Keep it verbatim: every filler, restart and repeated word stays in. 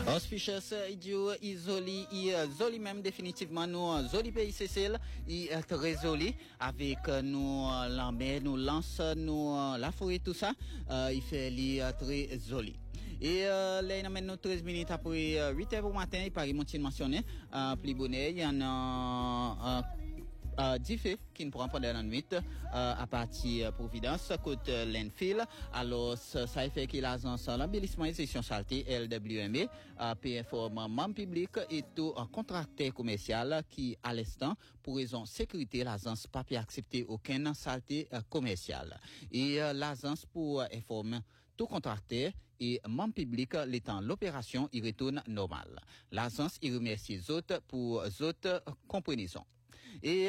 Auspicious idiot isoli i zoli même définitivement nous zoli pays Cécile il est très joli avec nous l'ambé nous lance nous la forêt tout ça euh, il fait li très joli. Et euh, là, il y a treize minutes après euh, huit heures au matin, il paraît mon mentionné, euh, plus bonnet, il y en a euh, euh, dix faits qui nous prend pendant la nuit euh, à partir de Providence, côté Lenfield. Alors, ça, ça fait qu'il a l'embellissement et gestion saleté L W M A, euh, P informe membre public et tout un contracteur commercial qui, à l'instant, pour raison sécurité, l'agence pas pu accepter aucune saleté euh, commerciale. Et euh, l'agence pour informer tout contracteur et membre public, l'étant l'opération, il retourne normal. L'agence, il remercie les autres pour les autres compréhensions. Et